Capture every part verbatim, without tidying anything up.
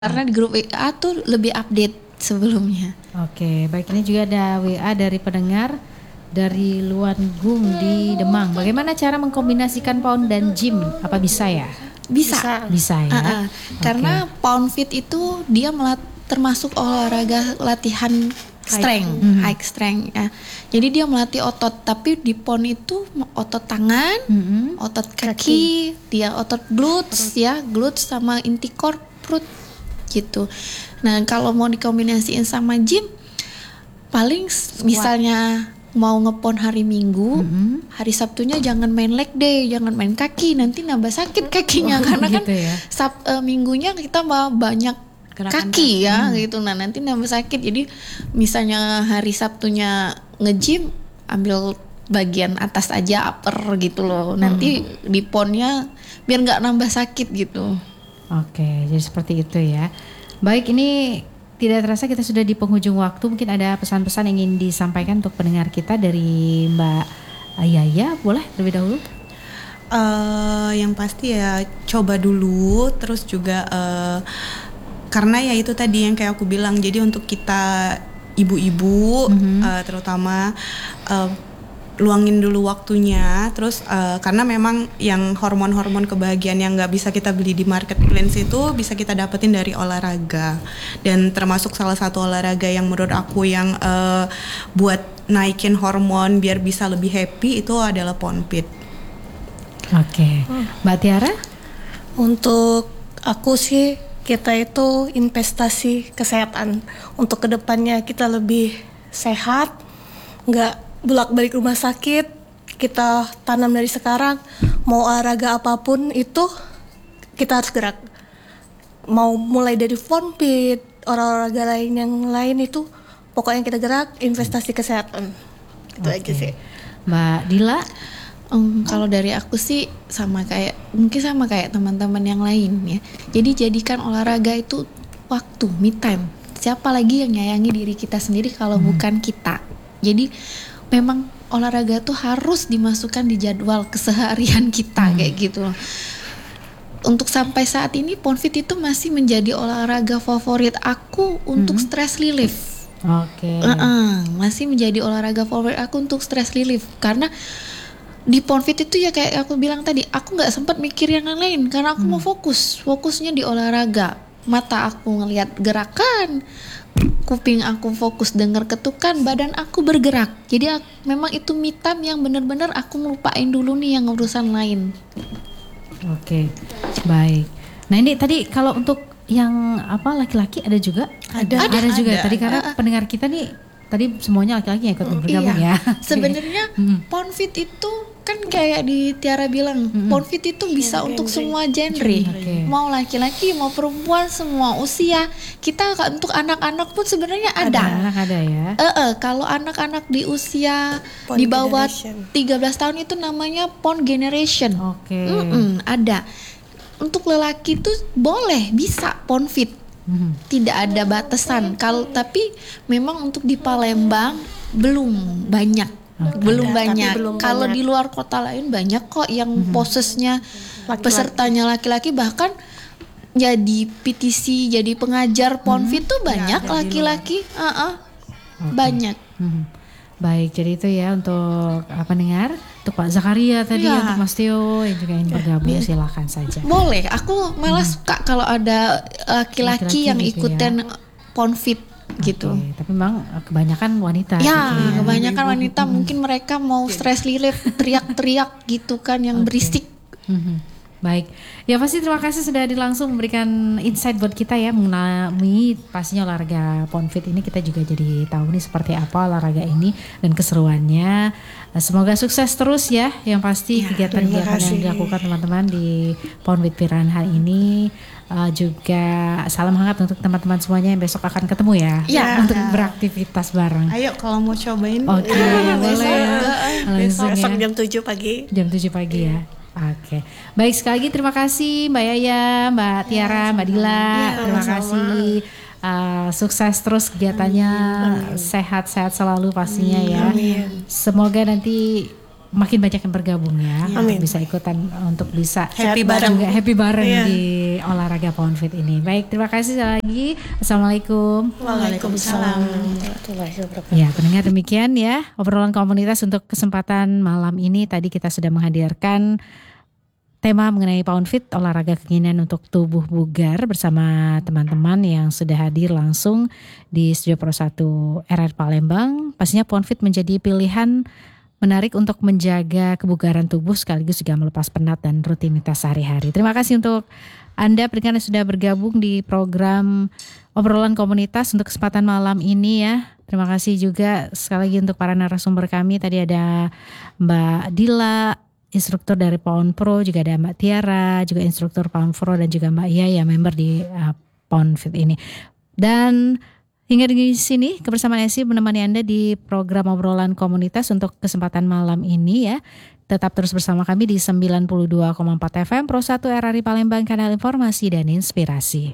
Karena di grup W A tuh lebih update sebelumnya. Oke, baik, ini juga ada W A dari pendengar dari Luan Gung di Demang. Bagaimana cara mengkombinasikan pound dan gym? Apa bisa ya? Bisa. Bisa ya. Uh-uh. Okay. Karena pound fit itu dia melat- termasuk olahraga latihan strength, high, mm-hmm. high strength ya. Jadi dia melatih otot, tapi di pound itu otot tangan, mm-hmm. otot kaki, kaki, dia otot glutes perut. Ya, glutes sama inti core perut gitu. Nah, kalau mau dikombinasiin sama gym, paling Squat. Misalnya mau ngepon hari Minggu, mm-hmm. hari Sabtunya jangan main leg day, jangan main kaki, nanti nambah sakit kakinya. Oh, karena gitu kan ya? Sab, uh, minggunya kita mau banyak gerakan kaki ya, hmm. gitu. Nah, nanti nambah sakit. Jadi misalnya hari Sabtunya nge-gym, ambil bagian atas aja, upper gitu loh. Nanti hmm. di ponnya biar nggak nambah sakit gitu. Oke, jadi seperti itu ya. Baik, ini tidak terasa kita sudah di penghujung waktu. Mungkin ada pesan-pesan yang ingin disampaikan untuk pendengar kita dari Mbak Yaya. Boleh terlebih dahulu? Uh, yang pasti ya coba dulu. Terus juga uh, karena ya itu tadi yang kayak aku bilang. Jadi untuk kita ibu-ibu mm-hmm. uh, terutama uh, luangin dulu waktunya, terus uh, karena memang yang hormon-hormon kebahagiaan yang nggak bisa kita beli di marketplace itu bisa kita dapetin dari olahraga, dan termasuk salah satu olahraga yang menurut aku yang uh, buat naikin hormon biar bisa lebih happy itu adalah pound fit. Oke, hmm. Mbak Tiara? Untuk aku sih kita itu investasi kesehatan untuk kedepannya kita lebih sehat, nggak bolak-balik rumah sakit. Kita tanam dari sekarang, mau olahraga apapun itu kita harus gerak. Mau mulai dari pound fit, olahraga lain yang lain itu pokoknya kita gerak, investasi kesehatan. Itu okay. aja sih. Mbak Dila? Um, kalau dari aku sih sama kayak mungkin sama kayak teman-teman yang lain ya. Jadi jadikan olahraga itu waktu, me time. Siapa lagi yang nyayangi diri kita sendiri kalau hmm. bukan kita. Jadi memang olahraga tuh harus dimasukkan di jadwal keseharian kita hmm. kayak gitu loh. Untuk sampai saat ini pound fit itu masih menjadi olahraga favorit aku untuk hmm. stress relief. Oke. Okay. Uh-uh, masih menjadi olahraga favorit aku untuk stress relief karena di pound fit itu ya kayak aku bilang tadi, aku nggak sempat mikir yang lain karena aku hmm. mau fokus, fokusnya di olahraga. Mata aku ngelihat gerakan, kuping aku fokus dengar ketukan, badan aku bergerak. Jadi aku, memang itu me time yang benar-benar aku ngelupain dulu nih yang urusan lain. Oke, baik. Nah ini tadi kalau untuk yang apa laki-laki ada juga? Ada, ada, ada juga. Ada. Tadi karena uh, pendengar kita nih tadi semuanya laki-laki yang ikut uh, bergabung iya. ya. Sebenarnya pound fit itu kan kayak di Tiara bilang, mm-hmm. pound fit itu bisa genre. Untuk semua genre, okay. Mau laki-laki mau perempuan semua usia. Kita untuk anak-anak pun sebenarnya ada. Ada anak ada ya. Eh, uh, kalau anak-anak di usia pound di bawah generation. tiga belas tahun itu namanya pound generation. Oke. Okay. Ada. Untuk lelaki tuh boleh bisa pound fit. Mm-hmm. Tidak ada batasan. Kalau tapi memang untuk di Palembang belum banyak. Okay. Belum ada, banyak. Kalau di luar kota lain banyak kok yang mm-hmm. posesnya laki-laki. Pesertanya laki-laki, bahkan jadi P T C, jadi pengajar pound fit mm-hmm. tuh banyak ya, laki-laki. Uh-uh. Okay. Banyak. Mm-hmm. Baik, jadi itu ya untuk uh, pendengar, untuk Pak Zakaria tadi, ya. Untuk Mas Theo yang juga ingin bergabung, ya. Silakan saja. Boleh, aku malah hmm. suka kalau ada laki-laki, laki-laki yang gitu ikutin ya. Pound fit gitu. Okay, tapi memang kebanyakan wanita. Ya, gitu ya. Kebanyakan wanita hmm. mungkin mereka mau stress relief, teriak-teriak gitu kan yang okay. berisik. Hmm. Baik, ya pasti terima kasih sudah langsung memberikan insight buat kita ya mengenai pastinya olahraga pound fit ini. Kita juga jadi tahu nih seperti apa olahraga ini dan keseruannya. Semoga sukses terus ya, yang pasti ya, kegiatan-kegiatan yang dilakukan teman-teman di Pound with Piranha ini. Uh, juga salam hangat untuk teman-teman semuanya yang besok akan ketemu ya, ya untuk ya. Beraktivitas bareng. Ayo kalau mau cobain. Oke, okay, boleh. Besok, besok jam tujuh pagi. Jam tujuh pagi ya. Oke, okay. Baik, sekali lagi terima kasih Mbak Yaya, Mbak Tiara, Mbak Dila, ya, terima sama. kasih. Uh, sukses terus kegiatannya, Amin. Sehat-sehat selalu pastinya Amin. Ya. Amin. Semoga nanti makin banyak yang bergabung ya, Amin. bisa ikutan untuk bisa Happy sehat bareng. juga happy bareng Iya. di olahraga Pound Fit ini. Baik, terima kasih sekali lagi. Assalamualaikum. Waalaikumsalam warahmatullahi wabarakatuh. Ya, pendengar, demikian ya obrolan komunitas untuk kesempatan malam ini. Tadi kita sudah menghadirkan tema mengenai Pound Fit, olahraga keinginan untuk tubuh bugar bersama teman-teman yang sudah hadir langsung di Studio Pro satu R R Palembang. Pastinya Pound Fit menjadi pilihan menarik untuk menjaga kebugaran tubuh sekaligus juga melepas penat dan rutinitas sehari-hari. Terima kasih untuk Anda pendengar yang sudah bergabung di program obrolan komunitas untuk kesempatan malam ini ya. Terima kasih juga sekali lagi untuk para narasumber kami. Tadi ada Mbak Dila, instruktur dari Pound Pro, juga ada Mbak Tiara, juga instruktur Pound Pro, dan juga Mbak Iya yang member di uh, Pound Fit ini. Dan hingga di sini kebersamaan Esi menemani Anda di program obrolan komunitas untuk kesempatan malam ini ya. Tetap terus bersama kami di sembilan puluh dua koma empat F M Pro satu R R I Palembang, kanal informasi dan inspirasi.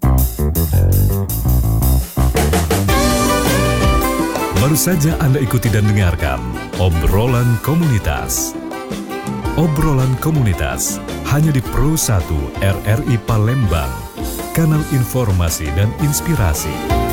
Baru saja Anda ikuti dan dengarkan obrolan komunitas. Obrolan komunitas hanya di Pro satu R R I Palembang, kanal informasi dan inspirasi.